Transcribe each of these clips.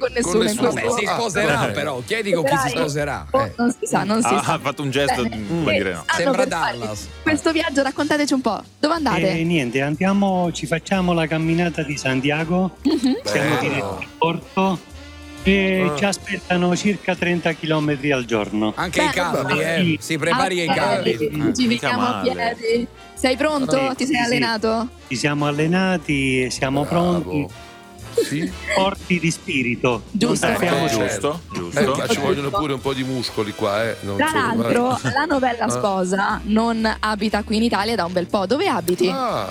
con nessuno in questo Vabbè, si sposerà però, chiedi con chi si sposerà. Non si sa, non si sa. Ha fatto un gesto di dire no. Sembra Dallas. Questo viaggio, raccontateci un po'. Dove andate? Niente, ci facciamo la camminata di Santiago, siamo diretti a Porto e ci aspettano circa 30 km al giorno. Anche i calli, si prepari ai calli. Ci vediamo a piedi. Sei pronto? Ti sei allenato? Ci siamo allenati e siamo pronti. Sì. Forti di spirito. Giusto. Giusto. Ma ci vogliono pure un po' di muscoli qua, non Tra solo, l'altro, la novella sposa non abita qui in Italia da un bel po'. Dove abiti?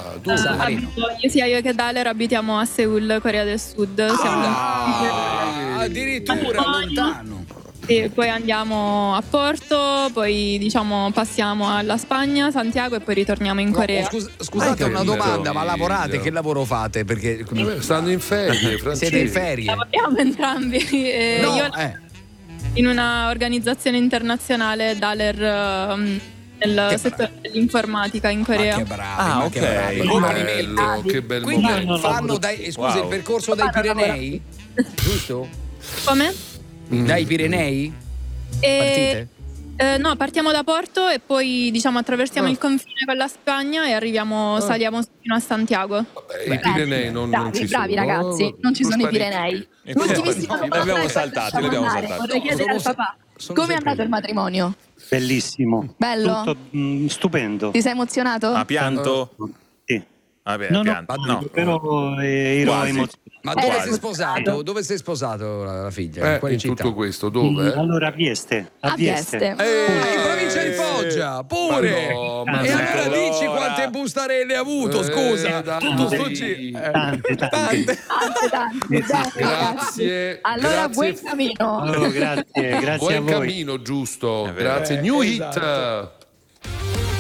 Io che Daler abitiamo a Seoul, Corea del Sud. Addirittura lontano. E poi andiamo a Porto, poi passiamo alla Spagna, Santiago e poi ritorniamo in Corea. Scusate una domanda, ma lavorate? Che lavoro fate? Perché stanno in ferie, siete in ferie? Lavoriamo entrambi. Io in una organizzazione internazionale, Daler, nel settore dell'informatica in Corea. Ma che bravi, che bravi. Che bel Quindi momento. fanno il percorso dai Pirenei? Giusto? Come? Dai Pirenei? Partite? No, partiamo da Porto e poi attraversiamo il confine con la Spagna e saliamo fino a Santiago. I Pirenei non ci sono. Bravi ragazzi, non ci sono i Pirenei. Li abbiamo saltati. Vorrei chiedere al papà, come è andato il matrimonio? Bellissimo. Bello? Tutto stupendo. Ti sei emozionato? Ha pianto? Sì. Vabbè, No, pianto. però ero emozionato. Ma dove sei sposato? Dove sei sposato la figlia? In quale In città? tutto questo, dove? Allora a Vieste. A Vieste. In provincia di Foggia, pure. No, E allora dici quante bustarelle hai avuto, scusa. Tutto sto Tante. Grazie. Allora, grazie. buon cammino. Allora, grazie a Buon voi. cammino, giusto. Grazie. New Hit.